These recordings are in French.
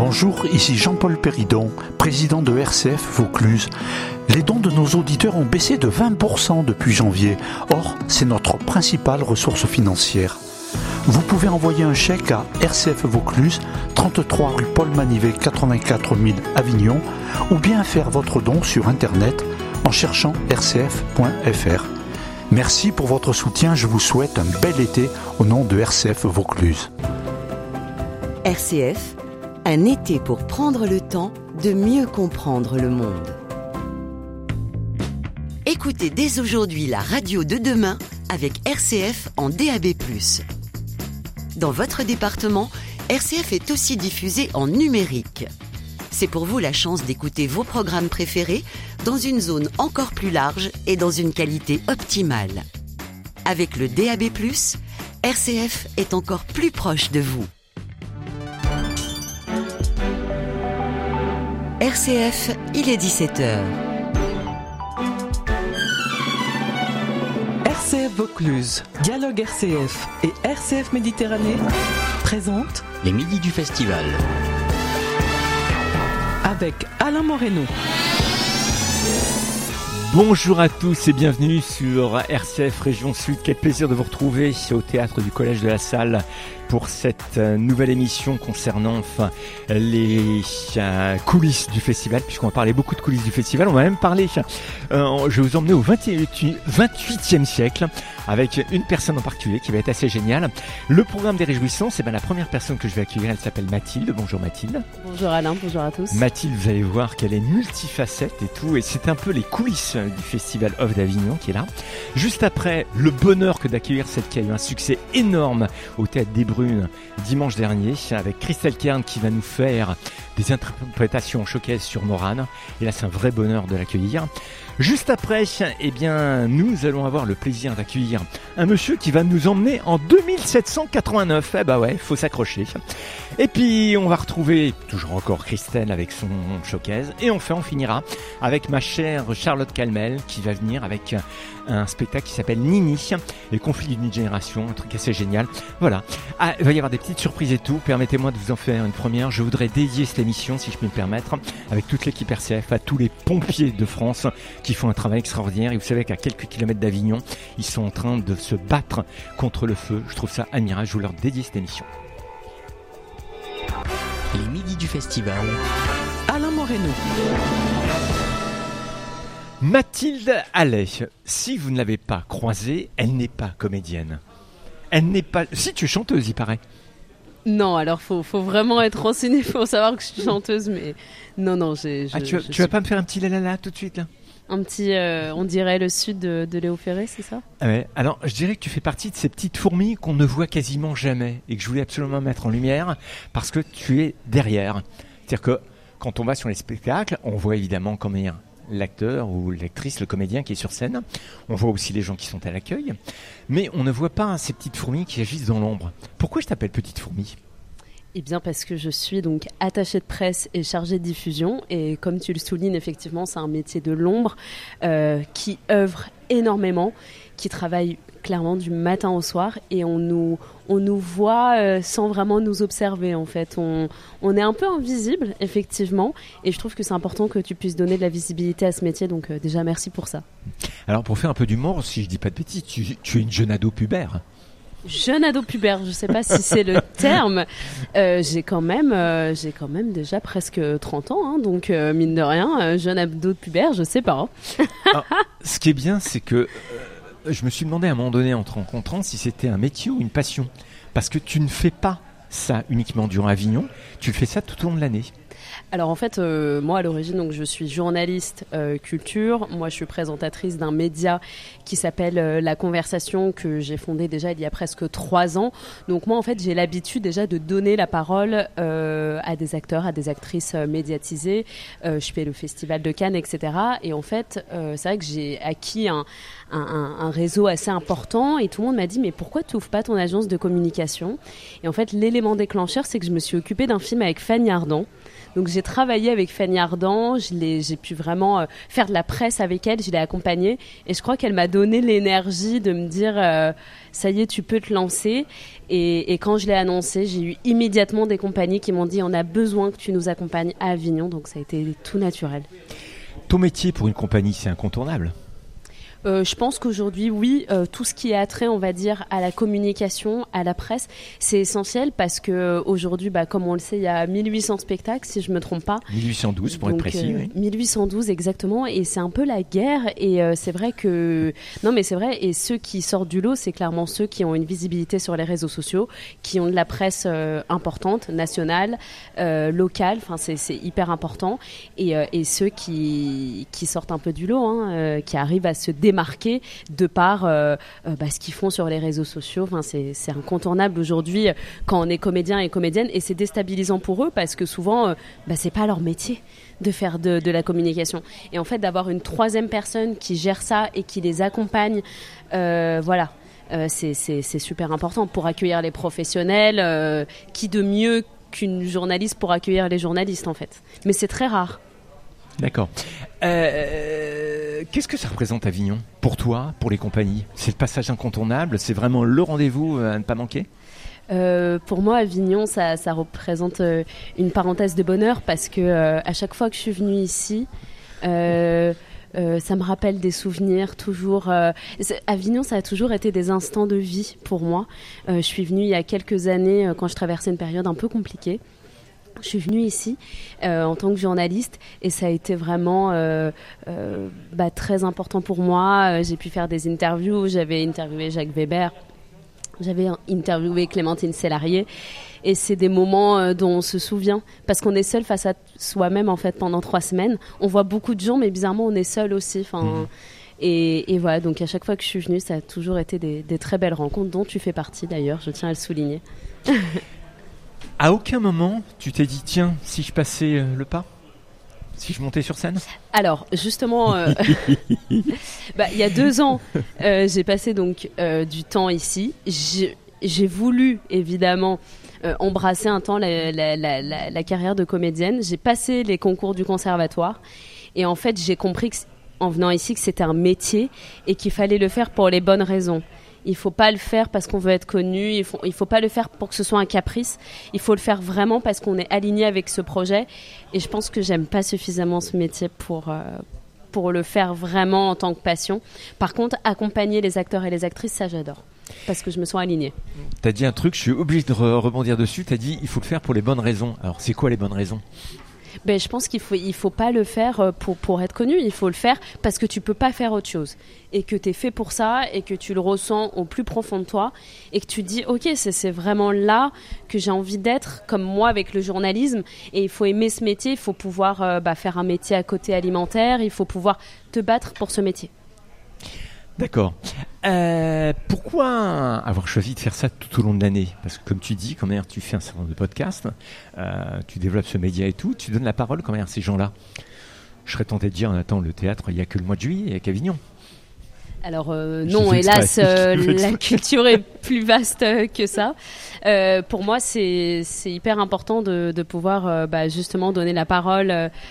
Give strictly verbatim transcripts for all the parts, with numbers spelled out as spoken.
Bonjour, ici Jean-Paul Péridon, président de R C F Vaucluse. Les dons de nos auditeurs ont baissé de vingt pour cent depuis janvier. Or, c'est notre principale ressource financière. Vous pouvez envoyer un chèque à R C F Vaucluse, trente-trois rue Paul Manivet, quatre-vingt-quatre mille Avignon, ou bien faire votre don sur Internet en cherchant r c f point f r. Merci pour votre soutien, je vous souhaite un bel été au nom de R C F Vaucluse. R C F, un été pour prendre le temps de mieux comprendre le monde. Écoutez dès aujourd'hui la radio de demain avec R C F en D A B plus. Dans votre département, R C F est aussi diffusé en numérique. C'est pour vous la chance d'écouter vos programmes préférés dans une zone encore plus large et dans une qualité optimale. Avec le D A B plus, R C F est encore plus proche de vous. R C F, il est dix-sept heures. R C F Vaucluse, Dialogue R C F et R C F Méditerranée présentent les Midis du Festival avec Alain Moreno. Bonjour à tous et bienvenue sur R C F Région Sud. Quel plaisir de vous retrouver au théâtre du Collège de la Salle pour cette nouvelle émission concernant enfin, les euh, coulisses du festival, puisqu'on va parler beaucoup de coulisses du festival. On va même parler, euh, je vais vous emmener au vingt-huitième siècle avec une personne en particulier qui va être assez géniale. Le programme des Réjouissants, c'est bien la première personne que je vais accueillir, elle s'appelle Mathilde. Bonjour Mathilde. Bonjour Alain, bonjour à tous. Mathilde, vous allez voir qu'elle est multifacette et tout, et c'est un peu les coulisses du festival Off d'Avignon qui est là. Juste après, le bonheur que d'accueillir celle qui a eu un succès énorme au Théâtre des Brunes dimanche dernier, avec Christelle Kern qui va nous faire des interprétations en showcase sur Morane. Et là, c'est un vrai bonheur de l'accueillir. Juste après, eh bien, nous allons avoir le plaisir d'accueillir un monsieur qui va nous emmener en deux mille sept cent quatre-vingt-neuf. Eh bah ouais, faut s'accrocher. Et puis, on va retrouver toujours encore Christelle avec son showcase. Et enfin, on finira avec ma chère Charlotte Calmel qui va venir avec un spectacle qui s'appelle Nini, les conflits d'une génération, un truc assez génial. Voilà. Ah, il va y avoir des petites surprises et tout. Permettez-moi de vous en faire une première. Je voudrais dédier cette émission, si je peux me permettre, avec toute l'équipe R C F, à tous les pompiers de France qui font un travail extraordinaire. Et vous savez qu'à quelques kilomètres d'Avignon, ils sont en train de se battre contre le feu. Je trouve ça admirable. Je vous leur dédie cette émission. Les Midis du Festival. Alain Moreno. Mathilde Allais, si vous ne l'avez pas croisée, elle n'est pas comédienne. Elle n'est pas... Si, tu es chanteuse, il paraît. Non, alors faut, faut vraiment être renseigné pour savoir que je suis chanteuse, mais non, non, j'ai... Je, ah, tu, je tu suis... vas pas me faire un petit lalala tout de suite, là? Un petit, euh, on dirait le sud de, de Léo Ferré, c'est ça? Ah ouais. Alors, je dirais que tu fais partie de ces petites fourmis qu'on ne voit quasiment jamais et que je voulais absolument mettre en lumière parce que tu es derrière. C'est-à-dire que quand on va sur les spectacles, on voit évidemment combien l'acteur ou l'actrice, le comédien qui est sur scène. On voit aussi les gens qui sont à l'accueil. Mais on ne voit pas ces petites fourmis qui agissent dans l'ombre. Pourquoi je t'appelle petite fourmi ? Eh bien parce que je suis donc attachée de presse et chargée de diffusion. Et comme tu le soulignes, effectivement, c'est un métier de l'ombre euh, qui œuvre énormément, qui travaille clairement du matin au soir. Et on nous, on nous voit euh, sans vraiment nous observer, en fait. On, on est un peu invisible, effectivement. Et je trouve que c'est important que tu puisses donner de la visibilité à ce métier. Donc euh, déjà, merci pour ça. Alors pour faire un peu d'humour, si je dis pas de bêtises, tu, tu es une jeune ado pubère. Jeune ado pubère, je sais pas si c'est le terme. Euh, j'ai quand même, euh, j'ai quand même déjà presque trente ans, hein, donc euh, mine de rien, euh, jeune ado pubère, je sais pas. Hein. Alors, ce qui est bien, c'est que euh, je me suis demandé à un moment donné, en te rencontrant, si c'était un métier ou une passion, parce que tu ne fais pas ça uniquement durant Avignon, tu fais ça tout au long de l'année. Alors en fait, euh, moi à l'origine, donc je suis journaliste euh, culture. Moi, je suis présentatrice d'un média qui s'appelle euh, La Conversation, que j'ai fondé déjà il y a presque trois ans. Donc moi, en fait, j'ai l'habitude déjà de donner la parole euh, à des acteurs, à des actrices euh, médiatisées. Euh, je fais le Festival de Cannes, et cetera. Et en fait, euh, c'est vrai que j'ai acquis un, un, un réseau assez important. Et tout le monde m'a dit, mais pourquoi tu n'ouvres pas ton agence de communication ? Et en fait, l'élément déclencheur, c'est que je me suis occupée d'un film avec Fanny Ardant. Donc j'ai travaillé avec Fanny Ardant, je l'ai, j'ai pu vraiment euh, faire de la presse avec elle, je l'ai accompagnée et je crois qu'elle m'a donné l'énergie de me dire euh, ça y est, tu peux te lancer. Et, et quand je l'ai annoncé, j'ai eu immédiatement des compagnies qui m'ont dit on a besoin que tu nous accompagnes à Avignon, donc ça a été tout naturel. Ton métier pour une compagnie, c'est incontournable. Euh, je pense qu'aujourd'hui, oui, euh, tout ce qui est attrait, on va dire, à la communication, à la presse, c'est essentiel parce que euh, aujourd'hui, bah, comme on le sait, il y a mille huit cents spectacles, si je me trompe pas. mille huit cent douze pour Donc, être précis. Euh, oui. mille huit cent douze exactement, et c'est un peu la guerre. Et euh, c'est vrai que non, mais c'est vrai. Et ceux qui sortent du lot, c'est clairement ceux qui ont une visibilité sur les réseaux sociaux, qui ont de la presse euh, importante, nationale, euh, locale. Enfin, c'est, c'est hyper important. Et, euh, et ceux qui qui sortent un peu du lot, hein, euh, qui arrivent à se démarquer marqué de par euh, euh, bah, ce qu'ils font sur les réseaux sociaux. Enfin, c'est, c'est incontournable aujourd'hui quand on est comédien et comédienne, et c'est déstabilisant pour eux parce que souvent, euh, bah, c'est pas leur métier de faire de, de la communication. Et en fait, d'avoir une troisième personne qui gère ça et qui les accompagne, euh, voilà, euh, c'est, c'est, c'est super important pour accueillir les professionnels. Euh, qui de mieux qu'une journaliste pour accueillir les journalistes, en fait. Mais c'est très rare. D'accord. Euh, qu'est-ce que ça représente Avignon pour toi, pour les compagnies ? C'est le passage incontournable, c'est vraiment le rendez-vous à ne pas manquer ? Euh, pour moi, Avignon, ça, ça représente euh, une parenthèse de bonheur parce que euh, à chaque fois que je suis venue ici, euh, euh, ça me rappelle des souvenirs toujours. Euh, Avignon, ça a toujours été des instants de vie pour moi. Euh, je suis venue il y a quelques années euh, quand je traversais une période un peu compliquée. Je suis venue ici euh, en tant que journaliste et ça a été vraiment euh, euh, bah, très important pour moi. Euh, j'ai pu faire des interviews, j'avais interviewé Jacques Weber, j'avais interviewé Clémentine Sélarié et c'est des moments euh, dont on se souvient parce qu'on est seul face à soi-même en fait pendant trois semaines. On voit beaucoup de gens mais bizarrement on est seul aussi. Enfin. Mmh. Et, et voilà, donc à chaque fois que je suis venue, ça a toujours été des, des très belles rencontres dont tu fais partie d'ailleurs, je tiens à le souligner. À aucun moment, tu t'es dit, tiens, si je passais euh, le pas ? Si je montais sur scène ? Alors, justement, euh, bah, il y a deux ans, euh, j'ai passé donc euh, du temps ici. J'ai, j'ai voulu, évidemment, euh, embrasser un temps la, la, la, la, la carrière de comédienne. J'ai passé les concours du conservatoire. Et en fait, j'ai compris, que, en venant ici, que c'était un métier et qu'il fallait le faire pour les bonnes raisons. Il faut pas le faire parce qu'on veut être connu, il faut, il faut pas le faire pour que ce soit un caprice, il faut le faire vraiment parce qu'on est aligné avec ce projet et je pense que j'aime pas suffisamment ce métier pour, euh, pour le faire vraiment en tant que passion. Par contre, accompagner les acteurs et les actrices, ça j'adore parce que je me sens alignée. T'as dit un truc, je suis obligée de re- rebondir dessus, t'as dit il faut le faire pour les bonnes raisons. Alors c'est quoi les bonnes raisons ? Ben, je pense qu'il faut, il faut pas le faire pour, pour être connu, il faut le faire parce que tu peux pas faire autre chose et que tu es fait pour ça et que tu le ressens au plus profond de toi et que tu te dis ok, c'est, c'est vraiment là que j'ai envie d'être comme moi avec le journalisme et il faut aimer ce métier, il faut pouvoir euh, bah, faire un métier à côté alimentaire, il faut pouvoir te battre pour ce métier. D'accord. Euh, pourquoi avoir choisi de faire ça tout au long de l'année ? Parce que comme tu dis, quand même, tu fais un certain nombre de podcasts, euh, tu développes ce média et tout, tu donnes la parole quand même à ces gens-là. Je serais tenté de dire, attends, le théâtre, il n'y a que le mois de juillet, il n'y a qu'Avignon. Alors euh, non, hélas, euh, la culture est plus vaste que ça. Euh, pour moi, c'est, c'est hyper important de, de pouvoir euh, bah, justement donner la parole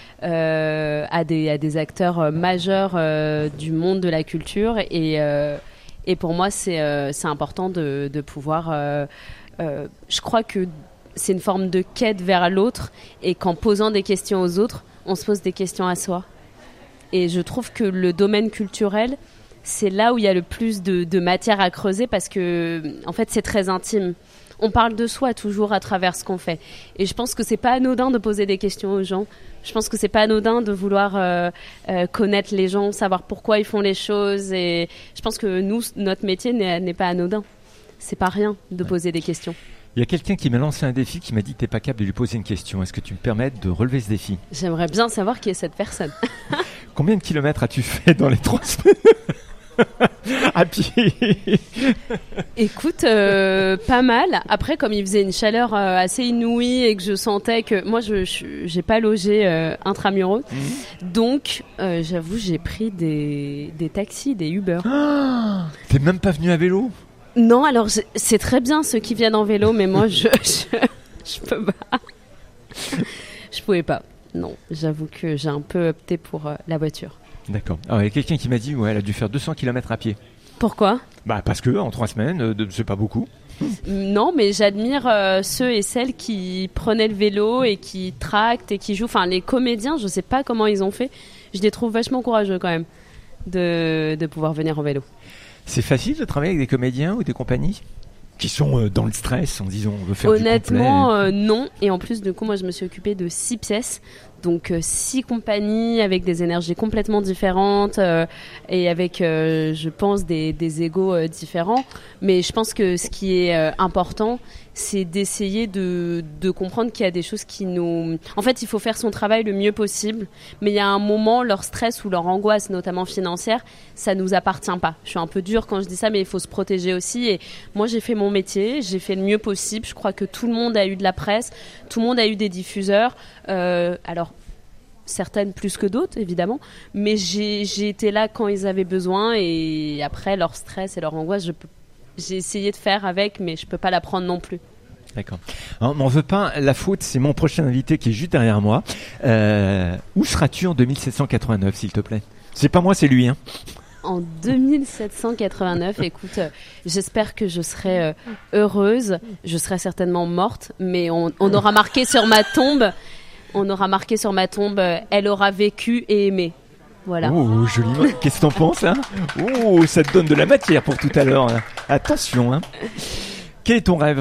euh, à, des, à des acteurs majeurs euh, du monde de la culture. Et, euh, et pour moi, c'est, euh, c'est important de, de pouvoir... Euh, euh, je crois que c'est une forme de quête vers l'autre et qu'en posant des questions aux autres, on se pose des questions à soi. Et je trouve que le domaine culturel... c'est là où il y a le plus de, de matière à creuser parce que, en fait, c'est très intime. On parle de soi toujours à travers ce qu'on fait. Et je pense que c'est pas anodin de poser des questions aux gens. Je pense que c'est pas anodin de vouloir euh, euh, connaître les gens, savoir pourquoi ils font les choses. Et je pense que nous, notre métier n'est, n'est pas anodin. C'est pas rien de poser des questions. Il y a quelqu'un qui m'a lancé un défi, qui m'a dit que tu n'es pas capable de lui poser une question. Est-ce que tu me permets de relever ce défi ? J'aimerais bien savoir qui est cette personne. Combien de kilomètres as-tu fait dans les trois semaines ? À pied. Écoute, euh, pas mal. Après, comme il faisait une chaleur euh, assez inouïe et que je sentais que moi, je, je j'ai pas logé euh, intramuros, mmh. donc euh, j'avoue, j'ai pris des des taxis, des Uber. Ah, t'es même pas venu à vélo ? Non, alors je, c'est très bien ceux qui viennent en vélo, mais moi, je je, je peux pas. Je pouvais pas. Non, j'avoue que j'ai un peu opté pour euh, la voiture. D'accord. Alors, il y a quelqu'un qui m'a dit, ouais, elle a dû faire deux cents kilomètres à pied. Pourquoi ? Bah, parce que en trois semaines, euh, c'est pas beaucoup. Non, mais j'admire euh, ceux et celles qui prenaient le vélo et qui tractent et qui jouent. Enfin, les comédiens, je sais pas comment ils ont fait. Je les trouve vachement courageux quand même de, de pouvoir venir en vélo. C'est facile de travailler avec des comédiens ou des compagnies qui sont euh, dans le stress en disant on veut faire Honnêtement, du complet. euh, non. Et en plus, du coup, moi, je me suis occupée de six pièces. Donc, euh, six compagnies avec des énergies complètement différentes euh, et avec, euh, je pense, des, des égos euh, différents. Mais je pense que ce qui est euh, important, c'est d'essayer de, de comprendre qu'il y a des choses qui nous... En fait, il faut faire son travail le mieux possible. Mais il y a un moment, leur stress ou leur angoisse, notamment financière, ça nous appartient pas. Je suis un peu dure quand je dis ça, mais il faut se protéger aussi. Et moi, j'ai fait mon métier, j'ai fait le mieux possible. Je crois que tout le monde a eu de la presse, tout le monde a eu des diffuseurs. Euh, alors, certaines plus que d'autres, évidemment, mais j'ai, j'ai été là quand ils avaient besoin et après, leur stress et leur angoisse, je peux, j'ai essayé de faire avec, mais je peux pas la prendre non plus. D'accord. On m'en veut pas, la faute, c'est mon prochain invité qui est juste derrière moi. Euh, où seras-tu en deux mille sept cent quatre-vingt-neuf, s'il te plaît ? C'est pas moi, c'est lui, hein. En deux mille sept cent quatre-vingt-neuf, écoute, euh, j'espère que je serai euh, heureuse, je serai certainement morte, mais on, on aura marqué sur ma tombe... On aura marqué sur ma tombe, euh, elle aura vécu et aimé. Voilà. Oh, joli. Qu'est-ce que t'en penses, hein ? Oh, ça te donne de la matière pour tout à l'heure. Hein. Attention, hein. Quel est ton rêve ?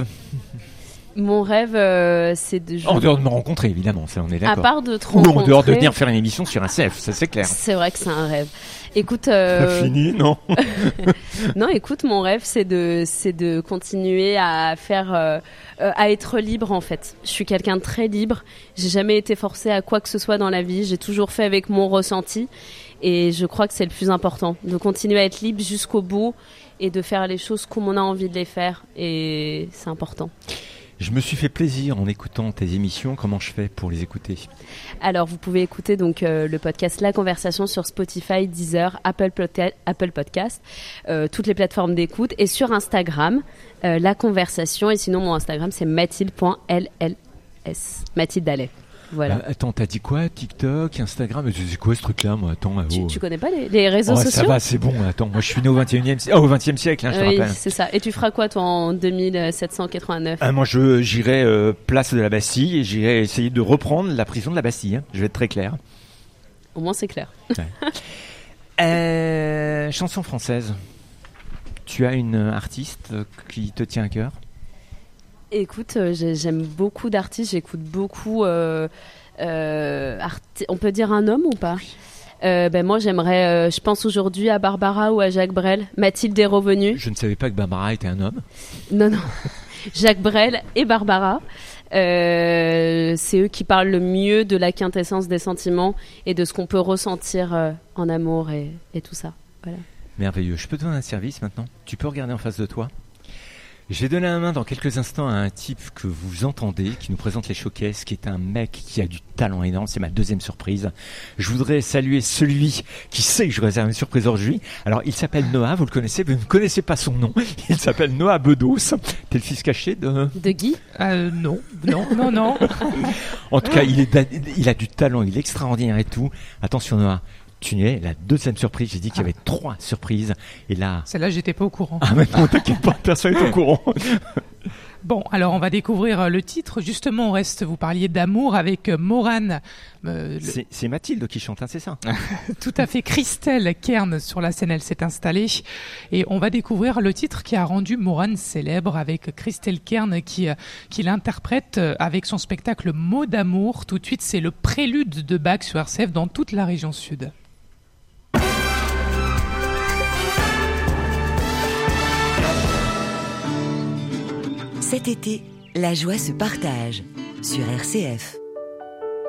Mon rêve, euh, c'est de... En dehors de me rencontrer, évidemment, ça on est d'accord. À part de te rencontrer... Ou en dehors de venir faire une émission sur R C F, ça c'est clair. C'est vrai que c'est un rêve. Écoute... Euh... T'as fini, non ? Non, écoute, mon rêve, c'est de, c'est de continuer à faire... Euh, euh, à être libre, en fait. Je suis quelqu'un de très libre. J'ai jamais été forcée à quoi que ce soit dans la vie. J'ai toujours fait avec mon ressenti. Et je crois que c'est le plus important. De continuer à être libre jusqu'au bout et de faire les choses comme on a envie de les faire. Et c'est important. Je me suis fait plaisir en écoutant tes émissions. Comment je fais pour les écouter ? Alors, vous pouvez écouter donc euh, le podcast La Conversation sur Spotify, Deezer, Apple, Podca- Apple Podcast, euh, toutes les plateformes d'écoute et sur Instagram, euh, La Conversation. Et sinon, mon Instagram, c'est mathilde point l l s. Mathilde Allais. Voilà. Euh, attends, t'as dit quoi ? TikTok, Instagram ? C'est quoi ce truc-là, moi ? Attends, tu, oh. tu connais pas les, les réseaux oh, sociaux ? Ça va, c'est bon. Attends, moi je suis né au vingt et unième siècle, oh, au vingtième siècle, hein, je te oui, rappelle. C'est ça. Et tu feras quoi, toi, en deux mille sept cent quatre-vingt-neuf ? ah, Moi, je, j'irai euh, place de la Bastille et j'irai essayer de reprendre la prison de la Bastille. Hein. Je vais être très clair. Au moins, c'est clair. Ouais. euh, chanson française. Tu as une artiste qui te tient à cœur ? Écoute, euh, j'aime beaucoup d'artistes. J'écoute beaucoup... Euh, euh, arti- on peut dire un homme ou pas ? euh, ben moi, j'aimerais... Euh, je pense aujourd'hui à Barbara ou à Jacques Brel. Mathilde est revenue. Je ne savais pas que Barbara était un homme. Non, non. Jacques Brel et Barbara. Euh, c'est eux qui parlent le mieux de la quintessence des sentiments et de ce qu'on peut ressentir euh, en amour et, et tout ça. Voilà. Merveilleux. Je peux te donner un service maintenant ? Tu peux regarder en face de toi ? Je vais donner la main dans quelques instants à un type que vous entendez, qui nous présente les showcases, qui est un mec qui a du talent énorme. C'est ma deuxième surprise. Je voudrais saluer celui qui sait que je réserve une surprise aujourd'hui. Alors, il s'appelle Noah, vous le connaissez, vous ne connaissez pas son nom. Il s'appelle Noah Bedos. T'es le fils caché de... De Guy ? euh, Non, non, non, non. En tout cas, il, est, il a du talent, il est extraordinaire et tout. Attention Noah. Tu es la deuxième surprise. J'ai dit qu'il y avait ah. trois surprises. Et là. Celle-là, j'étais pas au courant. Ah, mais non, t'inquiète pas, personne n'est au courant. Bon, alors on va découvrir le titre. Justement, on reste, vous parliez d'amour avec Morane. Euh, c'est, le... c'est Mathilde qui chante, hein, c'est ça ? Tout à fait. Christelle Kern sur la scène, elle s'est installée. Et on va découvrir le titre qui a rendu Morane célèbre avec Christelle Kern qui, qui l'interprète avec son spectacle Mots d'amour. Tout de suite, c'est le prélude de Bach sur R C F dans toute la région sud. Cet été, la joie se partage sur R C F.